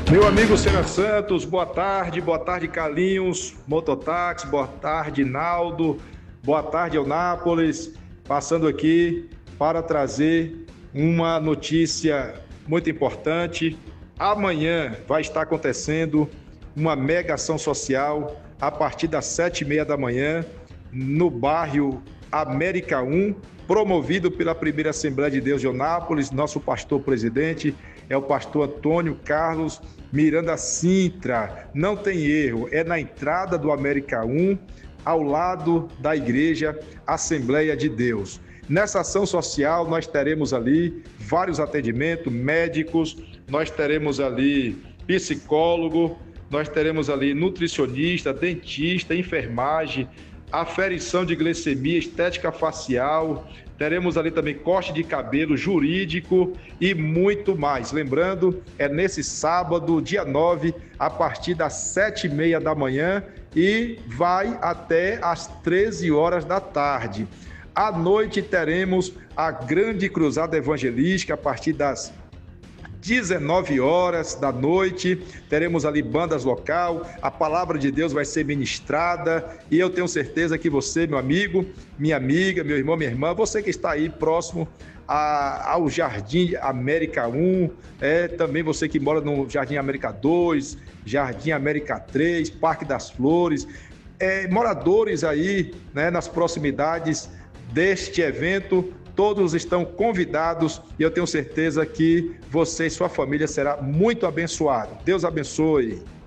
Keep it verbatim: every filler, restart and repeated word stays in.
Meu amigo Senna Santos, boa tarde, boa tarde Carlinhos, Mototáxi, boa tarde Naldo, boa tarde Eunápolis, passando aqui para trazer uma notícia muito importante. Amanhã vai estar acontecendo uma mega ação social a partir das sete e meia da manhã no bairro América um, promovido pela primeira Assembleia de Deus de Eunápolis. Nosso pastor presidente é o pastor Antônio Carlos Miranda Sintra. Não tem erro, é na entrada do América um, ao lado da igreja Assembleia de Deus. Nessa ação social nós teremos ali vários atendimentos médicos, nós teremos ali psicólogo, nós teremos ali nutricionista, dentista, enfermagem, aferição de glicemia, estética facial, teremos ali também corte de cabelo, jurídico e muito mais. Lembrando, é nesse sábado, dia nove, a partir das sete e meia da manhã e vai até às treze horas da tarde. À noite teremos a grande cruzada evangelística a partir das dezenove horas da noite, teremos ali bandas local, a palavra de Deus vai ser ministrada e eu tenho certeza que você, meu amigo, minha amiga, meu irmão, minha irmã, você que está aí próximo a, ao Jardim América um, é, também você que mora no Jardim América dois, Jardim América três, Parque das Flores, é, moradores aí, né, nas proximidades deste evento, todos estão convidados e eu tenho certeza que você e sua família será muito abençoado. Deus abençoe.